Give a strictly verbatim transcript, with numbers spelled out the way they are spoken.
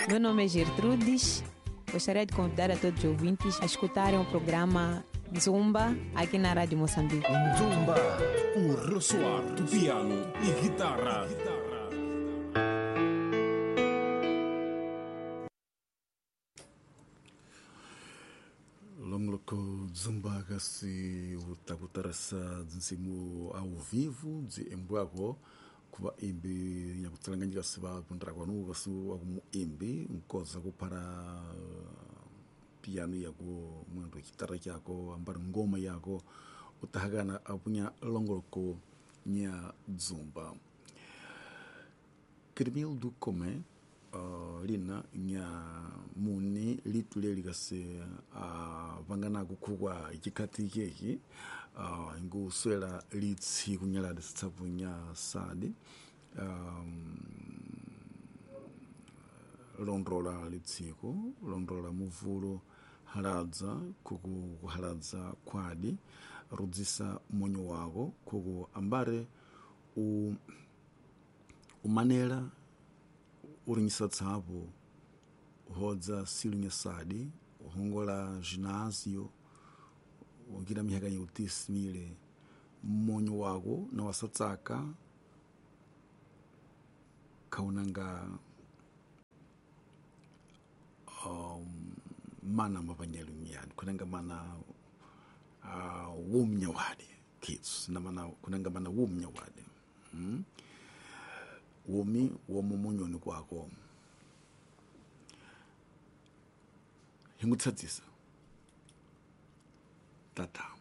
Meu nome é Gertrudes. Gostaria de convidar a todos os ouvintes a escutarem o programa Zumba aqui na Rádio Moçambique. Zumba, o ressoar do piano e guitarra. Lomloko Zumba gasi utakutarasa nsimu ao vivo de Embuago kuba imbi nyakutalanganyika siba pundrakwanu gasu agumu imbi nkoza ko para piano yako mwendo gitara yako ambar ngoma yako utahagana apunya longoloko nya Zumba Kirmil du Kome Uh, lina nya muni litule ligase uh, vangana kukugwa ikikati keki uh, ingu swela litsi kunyala disitabu nya sadi um, londrola litsiko londrola muvulo haladza kuku haladza kwadi rudzisa monyo wako kuku ambare u umanela urinyisa tsavo hodza silunya sadi hongola ginásio ongira mihaka yutismile monyo wako na wasatsaka kaunanga um, mana mapanyelu miyani kunanga mana uh, wumnya wadi kids na mana kunanga mana wumnya wadi hmm? Wumi womo monyoni kwako hingutsatsisa tata